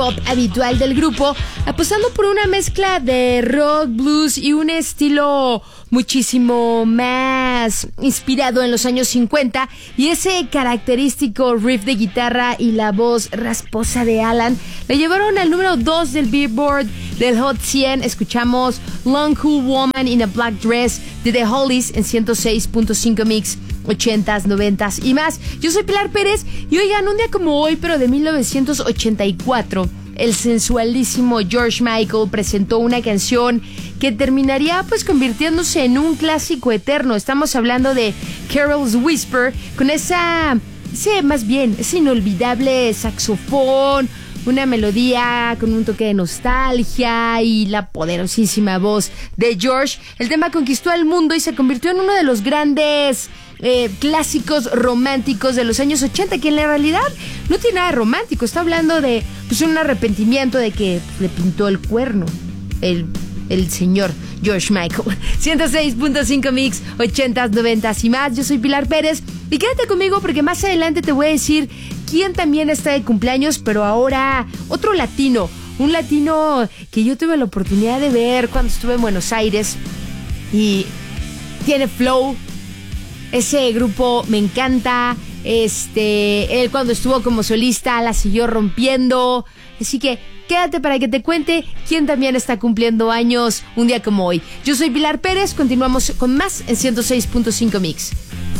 pop habitual del grupo, apostando por una mezcla de rock, blues y un estilo muchísimo más inspirado en los años 50, y ese característico riff de guitarra y la voz rasposa de Alan le llevaron al número 2 del Billboard del Hot 100. Escuchamos Long Cool Woman in a Black Dress de The Hollies en 106.5 Mix 80s, 90s y más. Yo soy Pilar Pérez y oigan, un día como hoy, pero de 1984, el sensualísimo George Michael presentó una canción que terminaría pues convirtiéndose en un clásico eterno. Estamos hablando de Carol's Whisper, con ese inolvidable saxofón, una melodía con un toque de nostalgia y la poderosísima voz de George. El tema conquistó al mundo y se convirtió en uno de los grandes clásicos románticos de los años 80, que en la realidad no tiene nada romántico. Está hablando de pues un arrepentimiento de que le pintó el cuerno el señor George Michael. 106.5 Mix 80s, 90s y más. Yo soy Pilar Pérez y quédate conmigo porque más adelante te voy a decir quién también está de cumpleaños, pero ahora otro latino, un latino que yo tuve la oportunidad de ver cuando estuve en Buenos Aires y tiene flow. Ese grupo me encanta. Él cuando estuvo como solista la siguió rompiendo. Así que quédate para que te cuente quién también está cumpliendo años un día como hoy. Yo soy Pilar Pérez, continuamos con más en 106.5 Mix.